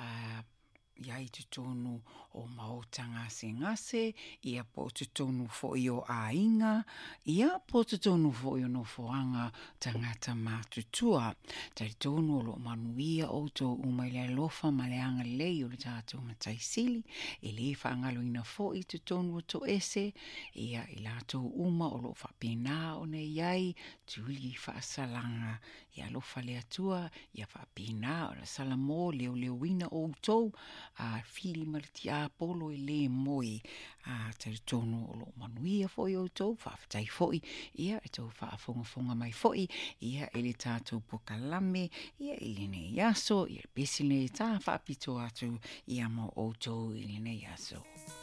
ia I tutonu o maotanga se ngase, ia po tutonu fo I o ainga, ia po tutonu fo I o no foanga tangata mātutua. Tari tonu o lo manuia o to umaile lofa maleanga lei o le tātou mataisili, e le whaangalo ina fo I tutonu o to ese, ia I lātou uma o lo whapena o nei iai, tuli whaasalanga, ia lofa le atua, ia whapena o la salamo leo leo wina o tou, fili mariti a polo I le moi, tari tonu o lo manuia foi o tou, whaafatai foi, ia e tou whaafonga mai foi, ia e le tātou pokalame, ia I le nei aso, ia le pesile tā whaapito atu, ia mo o tou I le nei aso.